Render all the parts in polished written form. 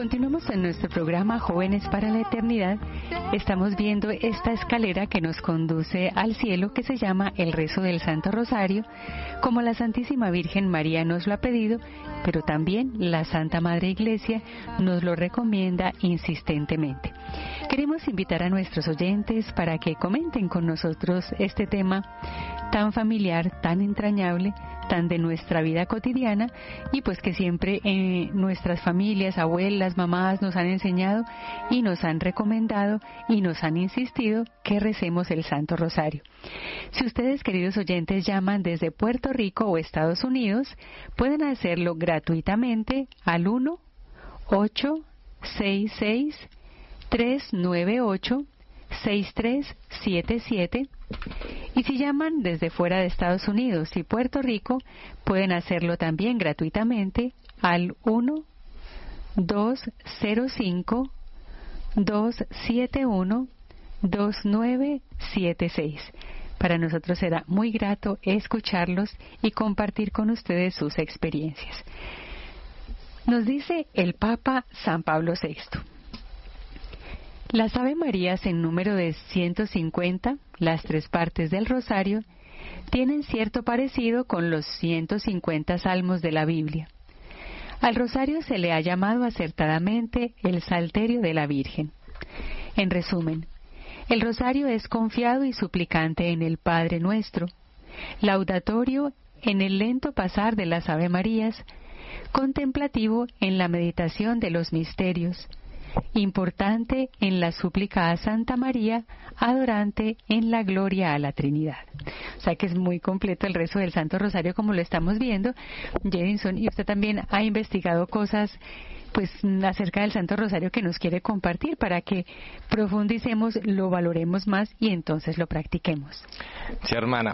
Continuamos en nuestro programa Jóvenes para la Eternidad. Estamos viendo esta escalera que nos conduce al cielo, que se llama el rezo del Santo Rosario, como la Santísima Virgen María nos lo ha pedido, pero también la Santa Madre Iglesia nos lo recomienda insistentemente. Queremos invitar a nuestros oyentes para que comenten con nosotros este tema tan familiar, tan entrañable, tan de nuestra vida cotidiana, y pues que siempre nuestras familias, abuelas, mamás nos han enseñado y nos han recomendado y nos han insistido que recemos el Santo Rosario. Si ustedes, queridos oyentes, llaman desde Puerto Rico o Estados Unidos, pueden hacerlo gratuitamente al 1-866-398-6377. Y si llaman desde fuera de Estados Unidos y Puerto Rico, pueden hacerlo también gratuitamente al 1-205-271-2976. Para nosotros será muy grato escucharlos y compartir con ustedes sus experiencias. Nos dice el Papa San Pablo VI. Las Ave Marías en número de 150, las tres partes del Rosario, tienen cierto parecido con los 150 salmos de la Biblia. Al Rosario se le ha llamado acertadamente el Salterio de la Virgen. En resumen, el Rosario es confiado y suplicante en el Padre Nuestro, laudatorio en el lento pasar de las Ave Marías, contemplativo en la meditación de los misterios, importante en la súplica a Santa María, adorante en la gloria a la Trinidad. O sea que es muy completo el rezo del Santo Rosario, como lo estamos viendo, Jedinson, y usted también ha investigado cosas pues acerca del Santo Rosario que nos quiere compartir para que profundicemos, lo valoremos más y entonces lo practiquemos. Sí, hermana.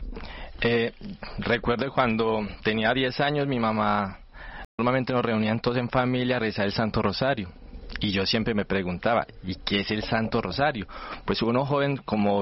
Recuerdo cuando tenía 10 años, mi mamá normalmente nos reunían todos en familia a rezar el Santo Rosario. Y yo siempre me preguntaba, ¿y qué es el Santo Rosario? Pues uno joven,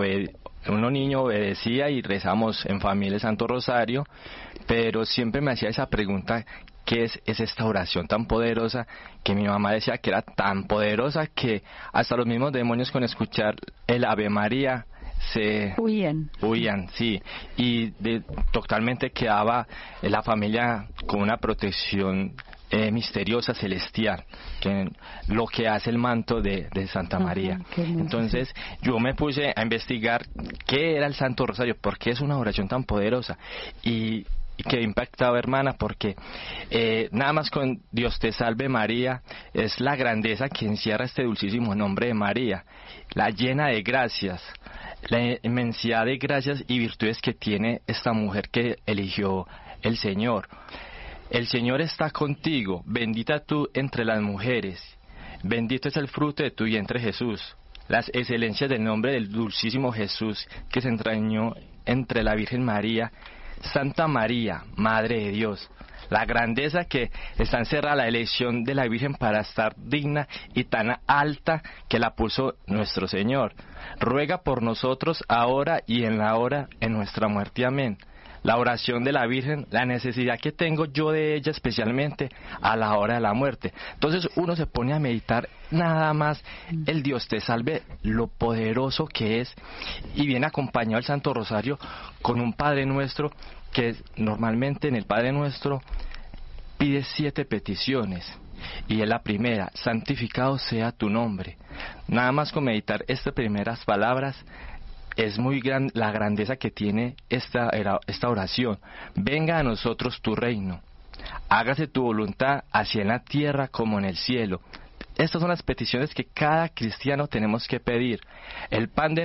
uno niño obedecía y rezamos en familia el Santo Rosario, pero siempre me hacía esa pregunta, ¿qué es esta oración tan poderosa? Que mi mamá decía que era tan poderosa que hasta los mismos demonios con escuchar el Ave María se huían, sí, y totalmente quedaba la familia con una protección misteriosa, celestial, que lo que hace el manto de Santa María. Entonces yo me puse a investigar qué era el Santo Rosario, por qué es una oración tan poderosa, y quedé impactado, hermana, porque nada más con Dios te salve María es la grandeza que encierra este dulcísimo nombre de María, la llena de gracias, la inmensidad de gracias y virtudes que tiene esta mujer que eligió el Señor. El Señor está contigo, bendita tú entre las mujeres, bendito es el fruto de tu vientre Jesús. Las excelencias del nombre del dulcísimo Jesús que se entrañó entre la Virgen María, Santa María, Madre de Dios. La grandeza que está encerrada la elección de la Virgen para estar digna y tan alta que la puso nuestro Señor. Ruega por nosotros ahora y en la hora de nuestra muerte. Amén. La oración de la Virgen, la necesidad que tengo yo de ella especialmente a la hora de la muerte. Entonces uno se pone a meditar nada más el Dios te salve, lo poderoso que es, y viene acompañado el Santo Rosario con un Padre Nuestro que normalmente en el Padre Nuestro pide 7 peticiones. Y es la primera, santificado sea tu nombre. Nada más con meditar estas primeras palabras, es muy gran la grandeza que tiene esta oración. Venga a nosotros tu reino, hágase tu voluntad así en la tierra como en el cielo. Estas son las peticiones que cada cristiano tenemos que pedir. El pan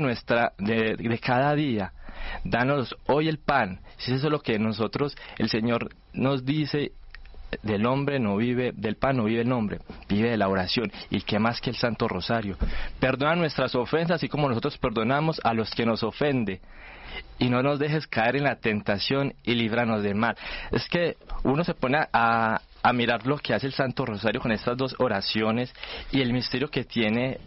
de cada día, danos hoy el pan. Si eso es lo que nosotros, el Señor nos dice, del pan no vive el hombre, vive de la oración. Y qué más que el Santo Rosario. Perdona nuestras ofensas, así como nosotros perdonamos a los que nos ofenden, y no nos dejes caer en la tentación y líbranos del mal. Es que uno se pone a mirar lo que hace el Santo Rosario con estas dos oraciones y el misterio que tiene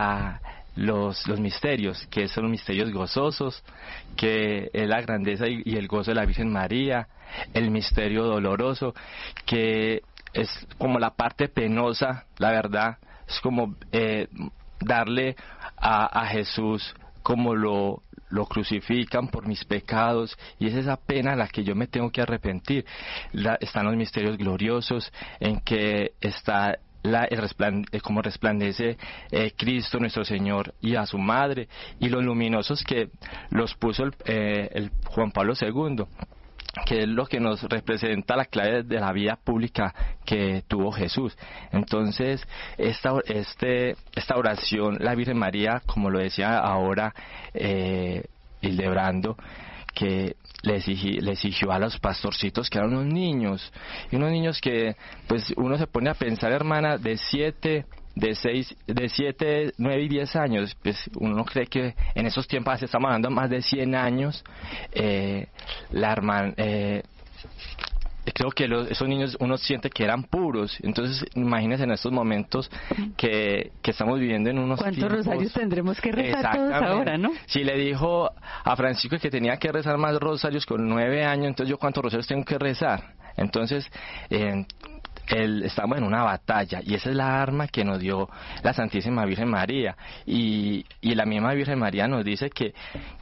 los misterios, que son misterios gozosos, que es la grandeza y el gozo de la Virgen María. El misterio doloroso, que es como la parte penosa, la verdad, es como darle a Jesús como lo crucifican por mis pecados, y es esa pena a la que yo me tengo que arrepentir. Están los misterios gloriosos en que está como resplandece Cristo nuestro Señor y a su madre, y los luminosos que los puso el Juan Pablo II, que es lo que nos representa la clave de la vida pública que tuvo Jesús. Entonces, esta oración, la Virgen María, como lo decía ahora Hildebrando, que le exigió a los pastorcitos, que eran unos niños que, pues uno se pone a pensar, hermana, de 7, 9 y 10 años, pues uno cree que en esos tiempos, estamos hablando de más de 100 años, la hermana, creo que esos niños uno siente que eran puros. Entonces imagínense en estos momentos que estamos viviendo en unos ¿cuántos tiempos, rosarios tendremos que rezar todos ahora, no? Si le dijo a Francisco que tenía que rezar más rosarios con 9 años, entonces yo cuántos rosarios tengo que rezar. Entonces estamos en una batalla, y esa es la arma que nos dio la Santísima Virgen María, y la misma Virgen María nos dice que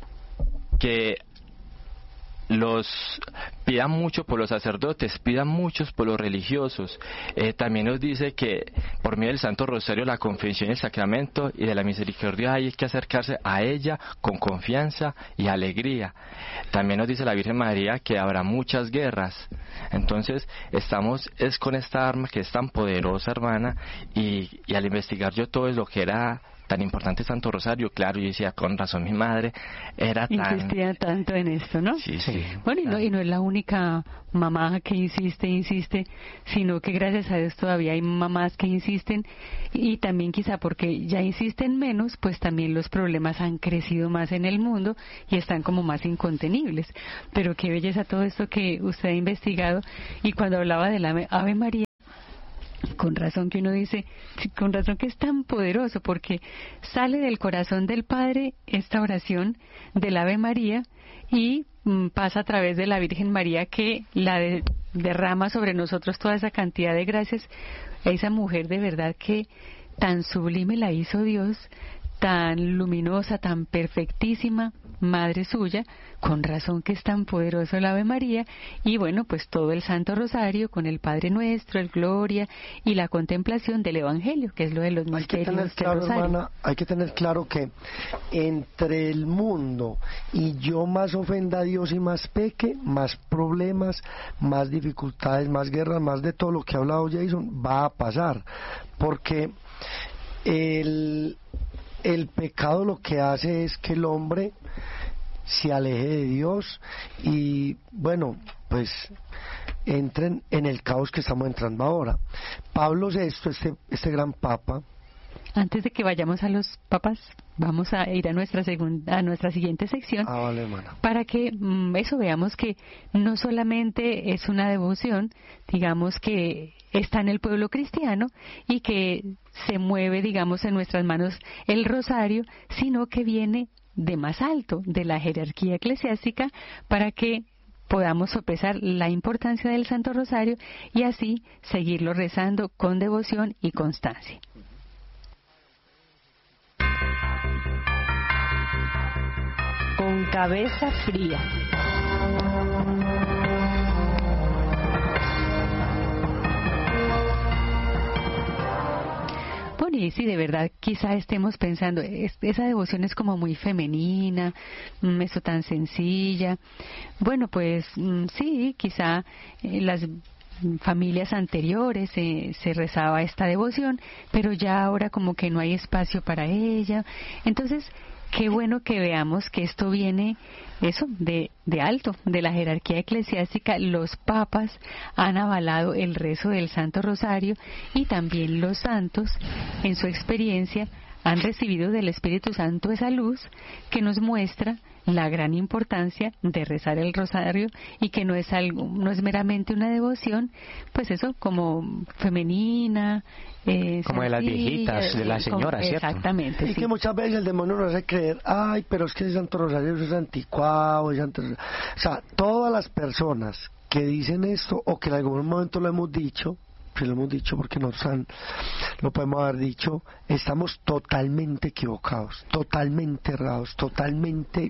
los pidan mucho por los sacerdotes, pidan muchos por los religiosos. También nos dice que por medio del Santo Rosario, la confesión y el sacramento y de la misericordia hay que acercarse a ella con confianza y alegría. También nos dice la Virgen María que habrá muchas guerras. Entonces estamos con esta arma que es tan poderosa, hermana, y al investigar yo todo lo que era tan importante Santo Rosario, claro, yo decía, con razón mi madre era insistía tanto en esto, ¿no? Sí. Bueno, claro. y no es la única mamá que insiste, sino que gracias a Dios todavía hay mamás que insisten, y también quizá porque ya insisten menos, pues también los problemas han crecido más en el mundo y están como más incontenibles. Pero qué belleza todo esto que usted ha investigado, y cuando hablaba de la Ave María, con razón que uno dice, con razón que es tan poderoso, porque sale del corazón del Padre esta oración del Ave María y pasa a través de la Virgen María, que derrama sobre nosotros toda esa cantidad de gracias. Esa mujer de verdad que tan sublime la hizo Dios, tan luminosa, tan perfectísima, madre suya, con razón que es tan poderoso el Ave María. Y bueno, pues todo el Santo Rosario con el Padre Nuestro, el Gloria y la contemplación del Evangelio, que es lo de los misterios del Rosario. Hermana, hay que tener claro que entre el mundo y yo más ofenda a Dios y más peque, más problemas, más dificultades, más guerras, más de todo lo que ha hablado Jason va a pasar, porque el pecado lo que hace es que el hombre se aleje de Dios y, bueno, pues entren en el caos que estamos entrando ahora. Pablo VI, este gran papa. Antes de que vayamos a los papas, vamos a ir a nuestra siguiente sección, vale, hermana, para que eso veamos que no solamente es una devoción, digamos, que está en el pueblo cristiano y que se mueve, digamos, en nuestras manos el rosario, sino que viene de más alto, de la jerarquía eclesiástica, para que podamos sopesar la importancia del Santo Rosario y así seguirlo rezando con devoción y constancia. Con cabeza fría. Bueno, y sí, de verdad, quizá estemos pensando, esa devoción es como muy femenina, eso tan sencilla. Bueno, pues sí, quizá las familias anteriores se rezaba esta devoción, pero ya ahora como que no hay espacio para ella. Entonces, qué bueno que veamos que esto viene de alto, de la jerarquía eclesiástica. Los papas han avalado el rezo del Santo Rosario y también los santos, en su experiencia, han recibido del Espíritu Santo esa luz que nos muestra la gran importancia de rezar el rosario, y que no es meramente una devoción, pues eso, como femenina, como de las viejitas, de las señoras, ¿cierto? Exactamente. Y sí, que muchas veces el demonio nos hace creer, ay, pero es que el Santo Rosario es anticuado, o sea, todas las personas que dicen esto, o que en algún momento lo hemos dicho, siempre lo hemos dicho porque lo podemos haber dicho, estamos totalmente equivocados, totalmente errados, totalmente...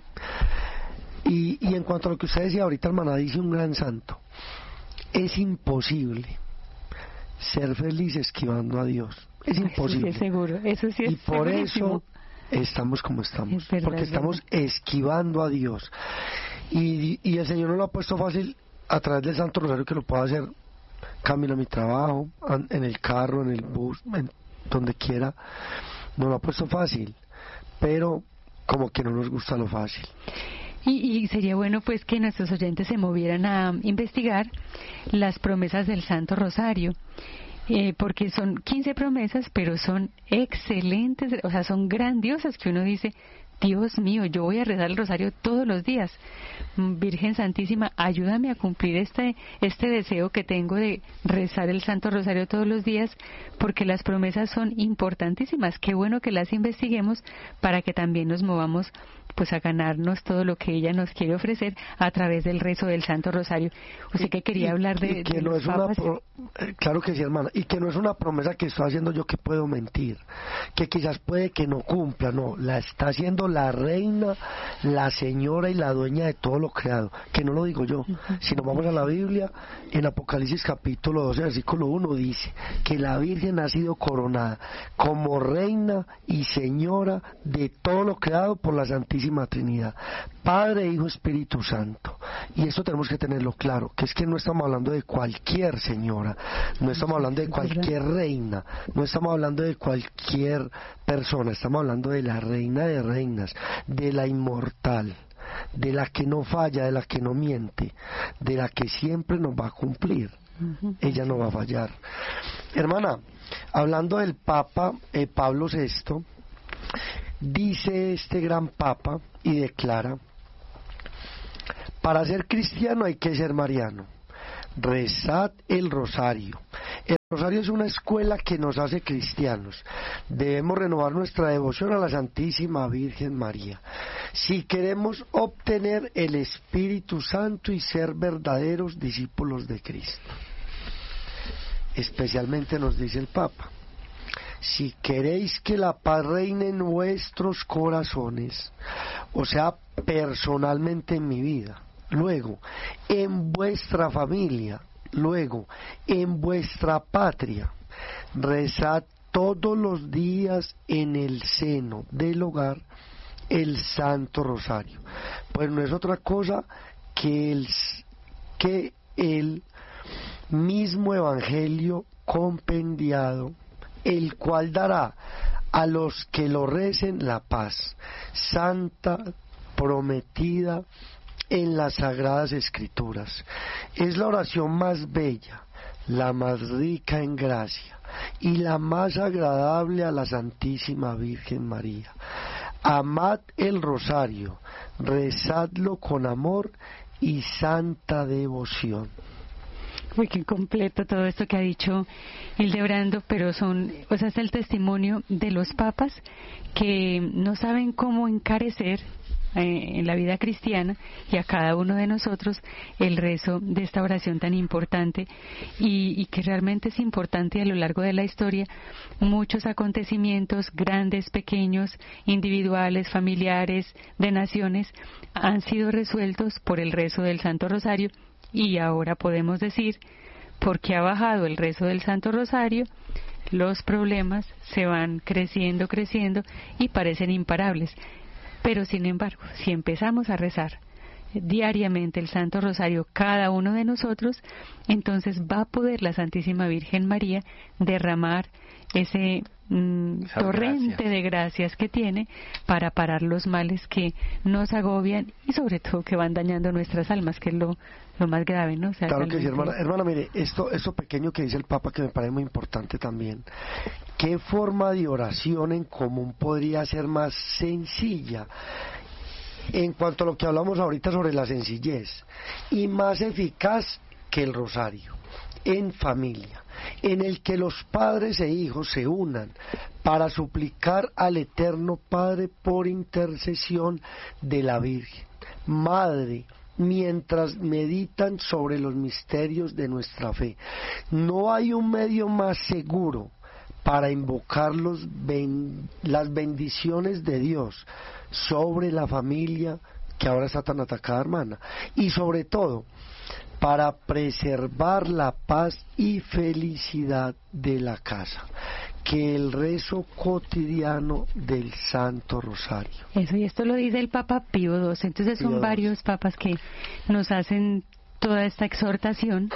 Y en cuanto a lo que usted decía ahorita, hermana, dice un gran santo, es imposible ser feliz esquivando a Dios, es imposible. Eso sí es seguro, eso sí es y por segurísimo. eso estamos como estamos, Es verdad, porque estamos esquivando a Dios. Y el Señor nos lo ha puesto fácil a través del Santo Rosario, que lo puedo hacer camino a mi trabajo, en el carro, en el bus, donde quiera. Nos lo ha puesto fácil, pero como que no nos gusta lo fácil. Y sería bueno pues que nuestros oyentes se movieran a investigar las promesas del Santo Rosario, porque son 15 promesas, pero son excelentes, o sea, son grandiosas, que uno dice, Dios mío, yo voy a rezar el rosario todos los días. Virgen Santísima, ayúdame a cumplir este deseo que tengo de rezar el Santo Rosario todos los días, porque las promesas son importantísimas. Qué bueno que las investiguemos para que también nos movamos pues a ganarnos todo lo que ella nos quiere ofrecer a través del rezo del Santo Rosario. Usted que quería hablar de que no los es papas. Claro que sí, hermana, y que no es una promesa que estoy haciendo yo que puedo mentir, que quizás puede que no cumpla, no, la está haciendo la reina, la señora y la dueña de todo lo creado, que no lo digo yo. Si nos vamos a la Biblia, en Apocalipsis capítulo 12, versículo 1 dice que la Virgen ha sido coronada como reina y señora de todo lo creado por la Santísima Trinidad, Padre, Hijo, Espíritu Santo. Y eso tenemos que tenerlo claro, que es que no estamos hablando de cualquier señora, no estamos hablando de cualquier reina, no estamos hablando de cualquier persona, estamos hablando de la reina de reinas, de la inmortal, de la que no falla, de la que no miente, de la que siempre nos va a cumplir. Ella no va a fallar. Hermana, hablando del Papa Pablo VI, dice este gran Papa y declara: para ser cristiano hay que ser mariano. Rezad el rosario. El rosario es una escuela que nos hace cristianos. Debemos renovar nuestra devoción a la Santísima Virgen María si queremos obtener el Espíritu Santo y ser verdaderos discípulos de Cristo. Especialmente nos dice el Papa: si queréis que la paz reine en vuestros corazones, o sea, personalmente en mi vida, luego en vuestra familia, luego en vuestra patria, rezad todos los días en el seno del hogar el Santo Rosario. Pues no es otra cosa que el mismo Evangelio compendiado, el cual dará a los que lo recen la paz santa prometida en las Sagradas Escrituras. Es la oración más bella, la más rica en gracia y la más agradable a la Santísima Virgen María. Amad el rosario, rezadlo con amor y santa devoción. Uy, qué completo todo esto que ha dicho Hildebrando, pero es el testimonio de los papas que no saben cómo encarecer en la vida cristiana y a cada uno de nosotros el rezo de esta oración tan importante y que realmente es importante a lo largo de la historia. Muchos acontecimientos, grandes, pequeños, individuales, familiares, de naciones, han sido resueltos por el rezo del Santo Rosario. Y ahora podemos decir, porque ha bajado el rezo del Santo Rosario, los problemas se van creciendo y parecen imparables. Pero sin embargo, si empezamos a rezar diariamente el Santo Rosario cada uno de nosotros, entonces va a poder la Santísima Virgen María derramar ese torrente de gracias que tiene para parar los males que nos agobian y sobre todo que van dañando nuestras almas, que es lo más grave, ¿no? O sea, claro que sí, hermana, mire, esto pequeño que dice el Papa, que me parece muy importante también. ¿Qué forma de oración en común podría ser más sencilla en cuanto a lo que hablamos ahorita sobre la sencillez y más eficaz que el rosario? En familia, en el que los padres e hijos se unan para suplicar al Eterno Padre por intercesión de la Virgen, Madre mientras meditan sobre los misterios de nuestra fe. No hay un medio más seguro para invocar las bendiciones de Dios sobre la familia que ahora está tan atacada, hermana, y sobre todo para preservar la paz y felicidad de la casa, que el rezo cotidiano del Santo Rosario. Eso, y esto lo dice el Papa Pío XII. Entonces son varios papas que nos hacen toda esta exhortación.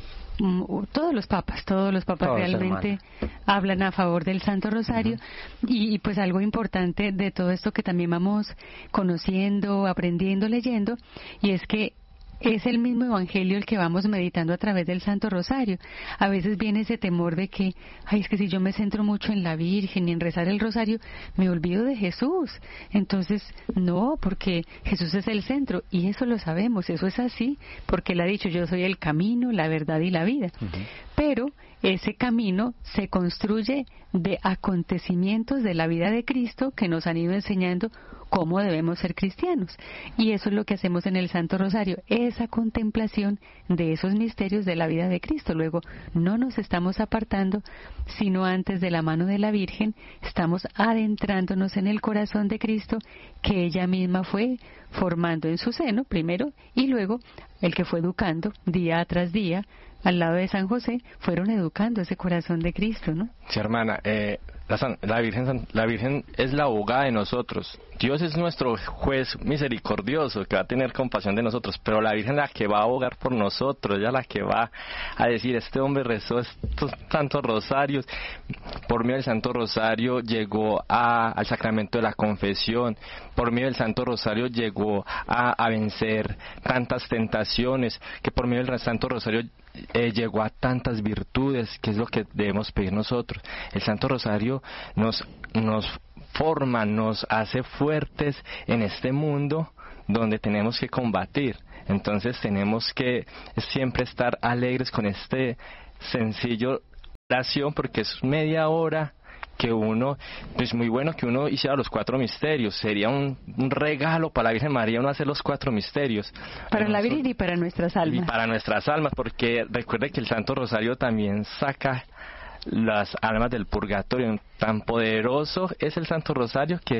Todos los papas todos, realmente hablan a favor del Santo Rosario. Y pues algo importante de todo esto que también vamos conociendo, aprendiendo, leyendo, y es que es el mismo Evangelio el que vamos meditando a través del Santo Rosario. A veces viene ese temor de que, es que si yo me centro mucho en la Virgen y en rezar el Rosario, me olvido de Jesús. Entonces, no, porque Jesús es el centro, y eso lo sabemos, eso es así, porque Él ha dicho, yo soy el camino, la verdad y la vida. Pero ese camino se construye de acontecimientos de la vida de Cristo que nos han ido enseñando cómo debemos ser cristianos. Y eso es lo que hacemos en el Santo Rosario, esa contemplación de esos misterios de la vida de Cristo. Luego, no nos estamos apartando, sino antes de la mano de la Virgen, estamos adentrándonos en el corazón de Cristo, que ella misma fue formando en su seno, primero, y luego el que fue educando día tras día, al lado de San José, fueron educando ese corazón de Cristo, ¿no? Sí, hermana, la Virgen es la abogada de nosotros. Dios es nuestro juez misericordioso que va a tener compasión de nosotros, pero la Virgen es la que va a abogar por nosotros, ella es la que va a decir, este hombre rezó estos tantos rosarios, por medio del Santo Rosario llegó al sacramento de la confesión, por medio del Santo Rosario llegó a vencer tantas tentaciones, que por medio del Santo Rosario llegó a tantas virtudes, que es lo que debemos pedir nosotros. El Santo Rosario nos forma, nos hace fuertes en este mundo donde tenemos que combatir. Entonces tenemos que siempre estar alegres con este sencillo oración, porque es media hora que uno, pues muy bueno que uno hiciera los 4 misterios. Sería un regalo para la Virgen María uno hacer los 4 misterios. Para la Virgen y para nuestras almas. Y para nuestras almas, porque recuerde que el Santo Rosario también saca las almas del purgatorio. Tan poderoso es el Santo Rosario que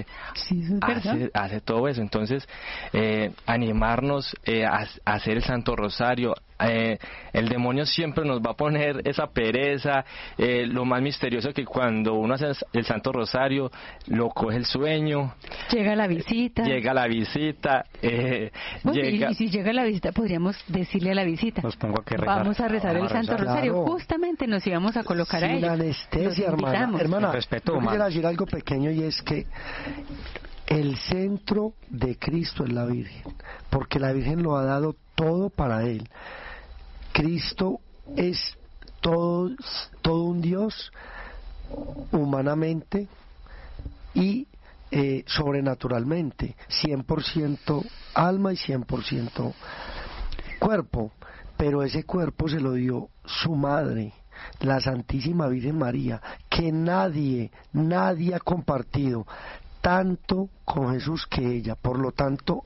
hace todo eso. Entonces, animarnos a hacer el Santo Rosario. El demonio siempre nos va a poner esa pereza, lo más misterioso que cuando uno hace el Santo Rosario lo coge el sueño, llega la visita, llega... y si llega la visita podríamos decirle a la visita, vamos a rezar el Santo Rosario, claro. Justamente nos íbamos a colocar a ella, anestesia, hermana, yo quisiera decir algo pequeño, y es que el centro de Cristo es la Virgen, porque la Virgen lo ha dado todo para Él. Cristo es todo un Dios humanamente y sobrenaturalmente, 100% alma y 100% cuerpo, pero ese cuerpo se lo dio su madre, la Santísima Virgen María, que nadie ha compartido tanto con Jesús que ella. Por lo tanto,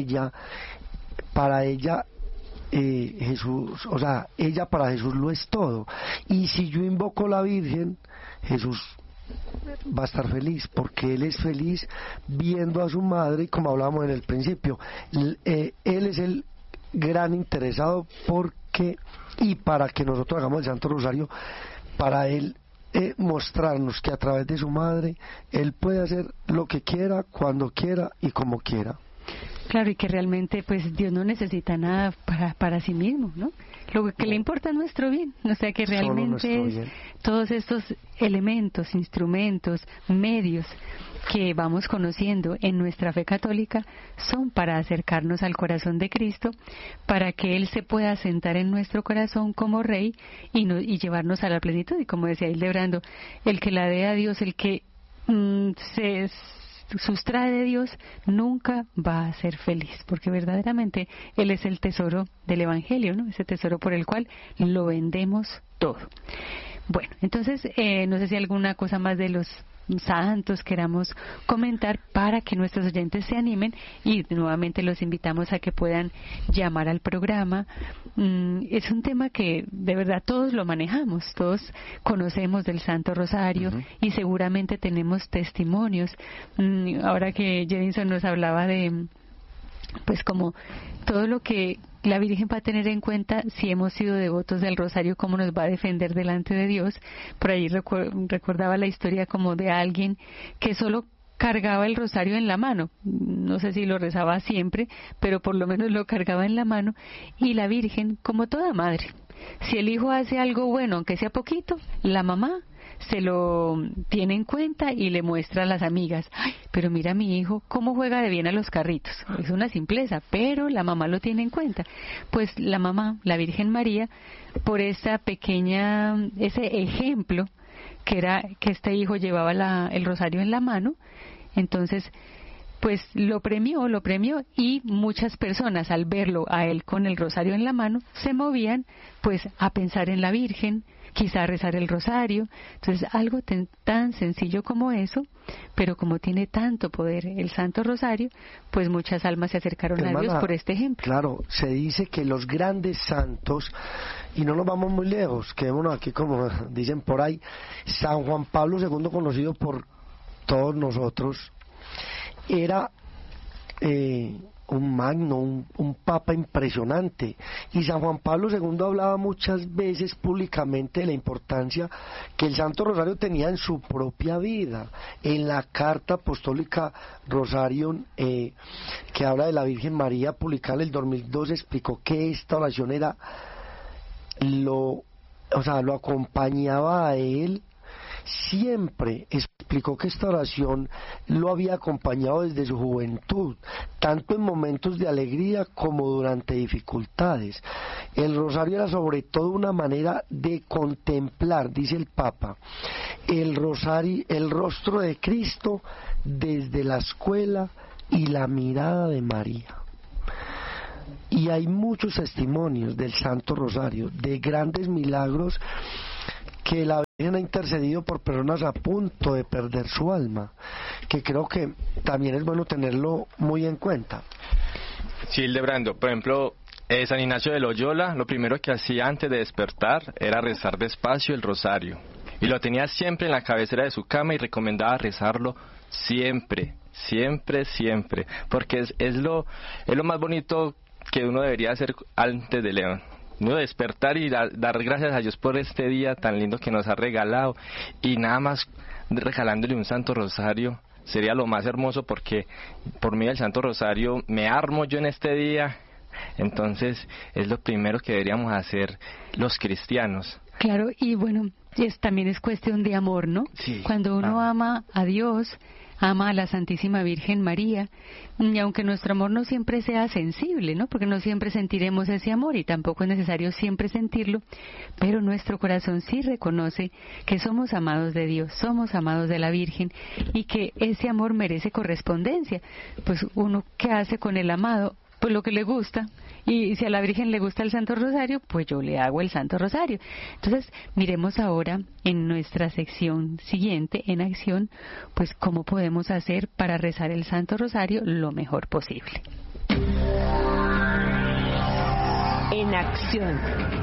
para ella Jesús, o sea, ella para Jesús lo es todo. Y si yo invoco a la Virgen, Jesús va a estar feliz, porque Él es feliz viendo a su madre, como hablábamos en el principio. Él es el gran interesado porque, y para que nosotros hagamos el Santo Rosario, para Él mostrarnos que a través de su madre Él puede hacer lo que quiera, cuando quiera y como quiera. Claro, y que realmente pues Dios no necesita nada para sí mismo, ¿no? Lo que le importa es nuestro bien, o sea que realmente es todos estos elementos, instrumentos, medios que vamos conociendo en nuestra fe católica son para acercarnos al corazón de Cristo, para que Él se pueda sentar en nuestro corazón como Rey y llevarnos a la plenitud. Y como decía Hildebrando, el que la dé a Dios, el que se sustrae de Dios, nunca va a ser feliz, porque verdaderamente Él es el tesoro del Evangelio, ¿no? Ese tesoro por el cual lo vendemos todo. Bueno, entonces, no sé si alguna cosa más de los santos queramos comentar para que nuestros oyentes se animen, y nuevamente los invitamos a que puedan llamar al programa. Es un tema que de verdad todos lo manejamos, todos conocemos del Santo Rosario y seguramente tenemos testimonios. Ahora que Jedinson nos hablaba de pues como todo lo que la Virgen va a tener en cuenta si hemos sido devotos del Rosario, cómo nos va a defender delante de Dios. Por ahí recordaba la historia como de alguien que solo cargaba el rosario en la mano, no sé si lo rezaba siempre, pero por lo menos lo cargaba en la mano, y la Virgen, como toda madre, si el hijo hace algo bueno, aunque sea poquito, la mamá se lo tiene en cuenta y le muestra a las amigas: ay, pero mira mi hijo cómo juega de bien a los carritos. Es una simpleza, pero la mamá lo tiene en cuenta. Pues la mamá, la Virgen María, por ese ejemplo que era que este hijo llevaba el rosario en la mano, entonces pues lo premió, y muchas personas al verlo a él con el rosario en la mano se movían pues a pensar en la Virgen, quizá a rezar el rosario. Entonces algo tan sencillo como eso, pero como tiene tanto poder el Santo Rosario, pues muchas almas se acercaron a Dios por este ejemplo. Claro, se dice que los grandes santos, y no nos vamos muy lejos, quedémonos aquí como dicen por ahí, San Juan Pablo II, conocido por todos nosotros, era un magno, un papa impresionante, y San Juan Pablo II hablaba muchas veces públicamente de la importancia que el Santo Rosario tenía en su propia vida. En la carta apostólica Rosarium, que habla de la Virgen María, publicada en el 2002, explicó que esta oración era lo acompañaba a él siempre. Explicó que esta oración lo había acompañado desde su juventud, tanto en momentos de alegría como durante dificultades. El rosario era sobre todo una manera de contemplar, dice el Papa, el rostro de Cristo desde la escuela y la mirada de María. Y hay muchos testimonios del Santo Rosario, de grandes milagros, que la Virgen ha intercedido por personas a punto de perder su alma, que creo que también es bueno tenerlo muy en cuenta. Sí, Hildebrando, por ejemplo, San Ignacio de Loyola, lo primero que hacía antes de despertar era rezar despacio el rosario, y lo tenía siempre en la cabecera de su cama y recomendaba rezarlo siempre, porque es lo más bonito que uno debería hacer antes de leer. No, despertar y dar gracias a Dios por este día tan lindo que nos ha regalado, y nada más regalándole un Santo Rosario sería lo más hermoso, porque por medio del Santo Rosario me armo yo en este día. Entonces es lo primero que deberíamos hacer los cristianos. Claro, y bueno, también es cuestión de amor, ¿no? Sí. Cuando uno ama a Dios, ama a la Santísima Virgen María, y aunque nuestro amor no siempre sea sensible, ¿no? Porque no siempre sentiremos ese amor y tampoco es necesario siempre sentirlo, pero nuestro corazón sí reconoce que somos amados de Dios, somos amados de la Virgen, y que ese amor merece correspondencia. Pues uno, ¿qué hace con el amado? Pues lo que le gusta, y si a la Virgen le gusta el Santo Rosario, pues yo le hago el Santo Rosario. Entonces, miremos ahora en nuestra sección siguiente, en acción, pues cómo podemos hacer para rezar el Santo Rosario lo mejor posible. En acción.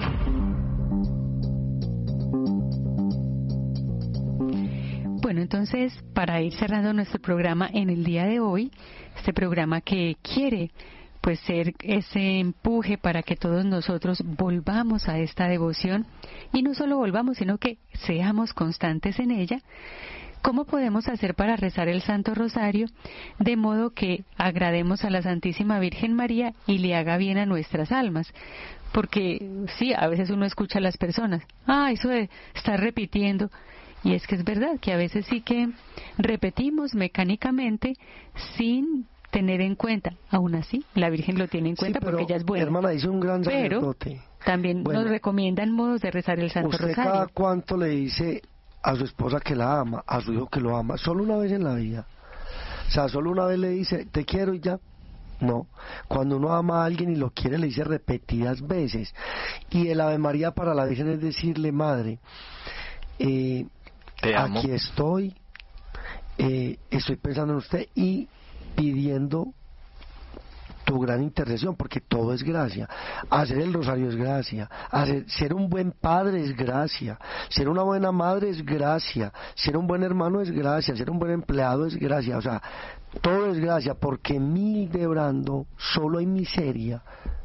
Bueno, entonces, para ir cerrando nuestro programa en el día de hoy, este programa que quiere pues ser ese empuje para que todos nosotros volvamos a esta devoción, y no solo volvamos, sino que seamos constantes en ella. ¿Cómo podemos hacer para rezar el Santo Rosario de modo que agrademos a la Santísima Virgen María y le haga bien a nuestras almas? Porque sí, a veces uno escucha a las personas, eso de estar repitiendo, y es que es verdad que a veces sí que repetimos mecánicamente sin tener en cuenta. Aún así, la Virgen lo tiene en cuenta, sí, porque ella es buena. Hermana, dice un gran sacerdote. Pero también nos recomiendan modos de rezar el Santo Rosario. ¿Usted cada cuánto le dice a su esposa que la ama, a su hijo que lo ama? Solo una vez en la vida. O sea, solo una vez le dice, te quiero y ya. No, cuando uno ama a alguien y lo quiere, le dice repetidas veces. Y el Ave María para la Virgen es decirle, madre, te amo. Aquí estoy, estoy pensando en usted y pidiendo tu gran intercesión, porque todo es gracia. Hacer el rosario es gracia, ser un buen padre es gracia, ser una buena madre es gracia, ser un buen hermano es gracia, ser un buen empleado es gracia, o sea, todo es gracia, porque en mi Hildebrando solo hay miseria,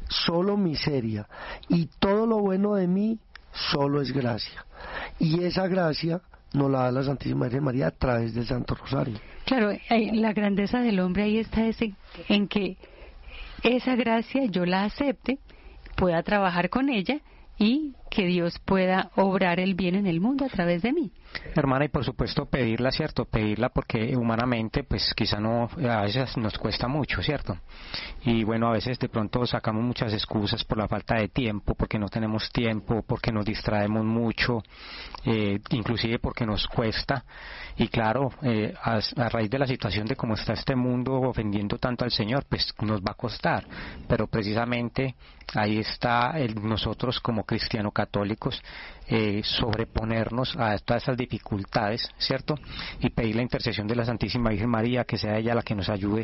y todo lo bueno de mí solo es gracia, y esa gracia nos la da la Santísima Virgen María a través del Santo Rosario. Claro, la grandeza del hombre ahí está en que esa gracia yo la acepte, pueda trabajar con ella y que Dios pueda obrar el bien en el mundo a través de mí. Hermana, y por supuesto pedirla, ¿cierto? Pedirla porque humanamente pues quizá no, a veces nos cuesta mucho, ¿cierto? Y bueno, a veces de pronto sacamos muchas excusas por la falta de tiempo, porque no tenemos tiempo, porque nos distraemos mucho, inclusive porque nos cuesta. Y claro, a raíz de la situación de cómo está este mundo ofendiendo tanto al Señor, pues nos va a costar. Pero precisamente ahí está nosotros como cristianos católicos, sobreponernos a todas esas dificultades, ¿cierto? Y pedir la intercesión de la Santísima Virgen María, que sea ella la que nos ayude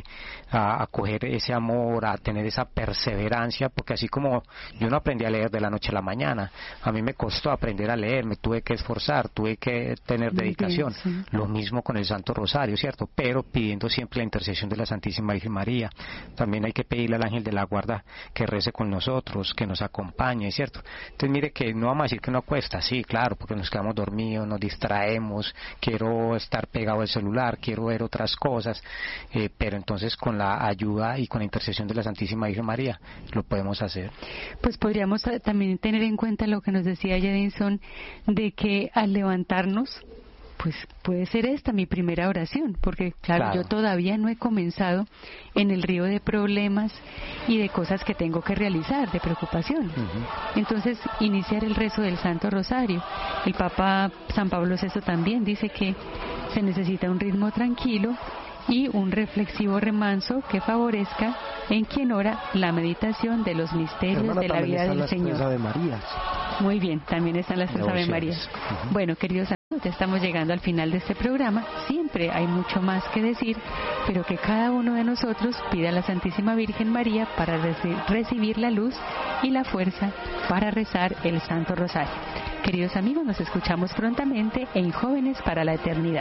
a coger ese amor, a tener esa perseverancia, porque así como yo no aprendí a leer de la noche a la mañana, a mí me costó aprender a leer, me tuve que esforzar, tuve que tener dedicación. Bien, sí. Lo mismo con el Santo Rosario, ¿cierto? Pero pidiendo siempre la intercesión de la Santísima Virgen María. También hay que pedirle al ángel de la guarda que rece con nosotros, que nos acompañe, ¿cierto? Entonces mire que no vamos a decir que no cuesta, sí, claro, porque nos quedamos dormidos, nos distraemos, quiero estar pegado al celular, quiero ver otras cosas, pero entonces con la ayuda y con la intercesión de la Santísima Virgen María lo podemos hacer. Pues podríamos también tener en cuenta lo que nos decía Jedinson, de que al levantarnos, pues puede ser esta mi primera oración, porque claro, yo todavía no he comenzado en el río de problemas y de cosas que tengo que realizar, de preocupaciones. Entonces, iniciar el rezo del Santo Rosario. El Papa San Pablo VI también dice que se necesita un ritmo tranquilo y un reflexivo remanso que favorezca en quien ora la meditación de los misterios de la vida del Señor. Ave Marías. Muy bien, también están las tres Ave Marías. Bueno, queridos amigos, ya estamos llegando al final de este programa. Siempre hay mucho más que decir, pero que cada uno de nosotros pida a la Santísima Virgen María para recibir la luz y la fuerza para rezar el Santo Rosario. Queridos amigos, nos escuchamos prontamente en Jóvenes para la Eternidad.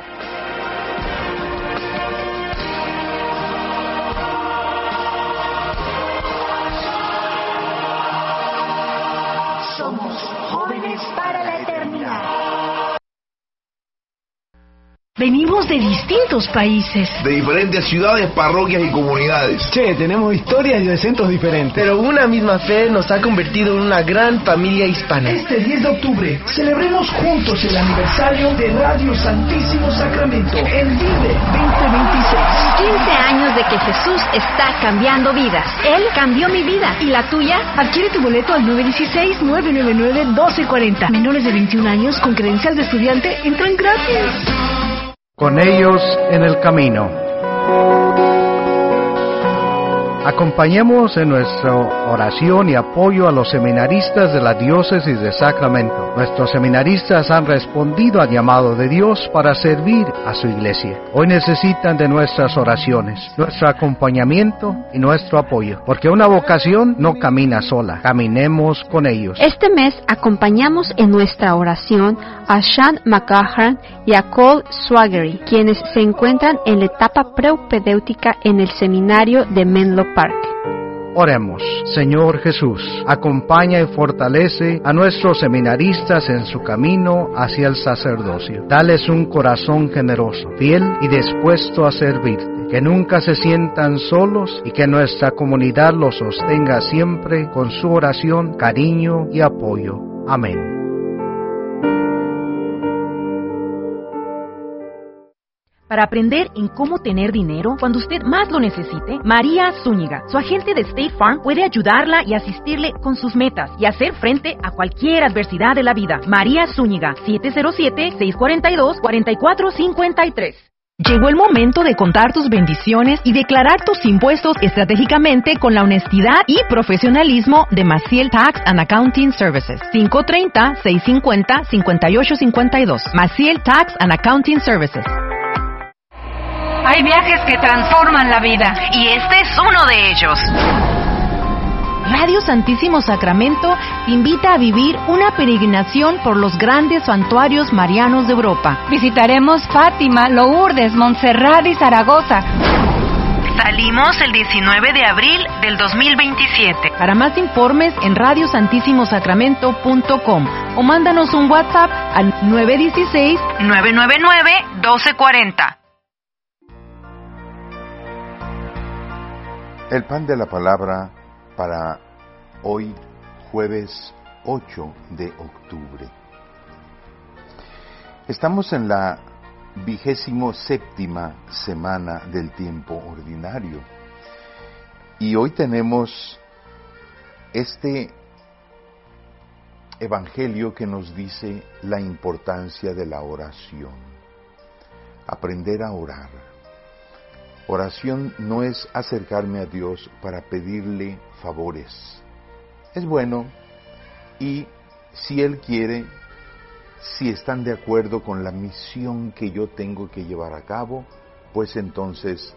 Somos Jóvenes para la Eternidad. Venimos de distintos países, de diferentes ciudades, parroquias y comunidades. Che, tenemos historias y acentos diferentes, pero una misma fe nos ha convertido en una gran familia hispana. Este 10 de octubre celebremos juntos el aniversario de Radio Santísimo Sacramento en Vive 2026. 15 años de que Jesús está cambiando vidas. Él cambió mi vida. ¿Y la tuya? Adquiere tu boleto al 916-999-1240. Menores de 21 años con credencial de estudiante entran gratis. Con ellos en el camino. Acompañemos en nuestra oración y apoyo a los seminaristas de la Diócesis de Sacramento. Nuestros seminaristas han respondido al llamado de Dios para servir a su iglesia. Hoy necesitan de nuestras oraciones, nuestro acompañamiento y nuestro apoyo, porque una vocación no camina sola. Caminemos con ellos. Este mes acompañamos en nuestra oración a Sean McGahern y a Cole Swaggery, quienes se encuentran en la etapa preupedéutica en el seminario de Menlo Park. Oremos. Señor Jesús, acompaña y fortalece a nuestros seminaristas en su camino hacia el sacerdocio. Dales un corazón generoso, fiel y dispuesto a servirte. Que nunca se sientan solos y que nuestra comunidad los sostenga siempre con su oración, cariño y apoyo. Amén. Para aprender en cómo tener dinero cuando usted más lo necesite, María Zúñiga, su agente de State Farm, puede ayudarla y asistirle con sus metas y hacer frente a cualquier adversidad de la vida. María Zúñiga, 707-642-4453. Llegó el momento de contar tus bendiciones y declarar tus impuestos estratégicamente con la honestidad y profesionalismo de Maciel Tax and Accounting Services. 530-650-5852. Maciel Tax and Accounting Services. Hay viajes que transforman la vida. Y este es uno de ellos. Radio Santísimo Sacramento te invita a vivir una peregrinación por los grandes santuarios marianos de Europa. Visitaremos Fátima, Lourdes, Montserrat y Zaragoza. Salimos el 19 de abril del 2027. Para más informes en radiosantissimosacramento.com o mándanos un WhatsApp al 916-999-1240. El pan de la palabra para hoy, jueves 8 de octubre. Estamos en la 27ª semana del tiempo ordinario y hoy tenemos este evangelio que nos dice la importancia de la oración. Aprender a orar. Oración no es acercarme a Dios para pedirle favores. Es bueno y si Él quiere, si están de acuerdo con la misión que yo tengo que llevar a cabo, pues entonces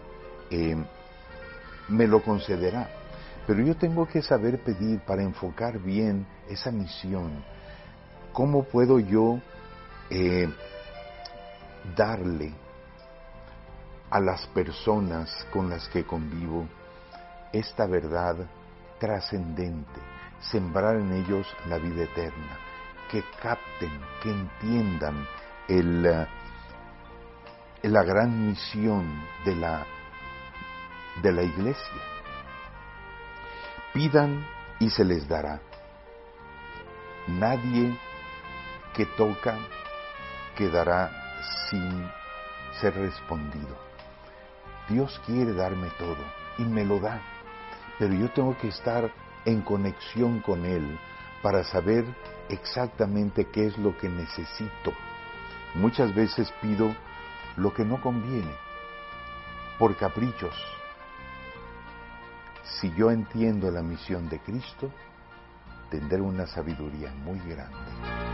me lo concederá. Pero yo tengo que saber pedir para enfocar bien esa misión. ¿Cómo puedo yo darle a las personas con las que convivo esta verdad trascendente, sembrar en ellos la vida eterna, que capten, que entiendan la gran misión de la Iglesia? Pidan y se les dará. Nadie que toca quedará sin ser respondido. Dios quiere darme todo y me lo da, pero yo tengo que estar en conexión con Él para saber exactamente qué es lo que necesito. Muchas veces pido lo que no conviene, por caprichos. Si yo entiendo la misión de Cristo, tendré una sabiduría muy grande.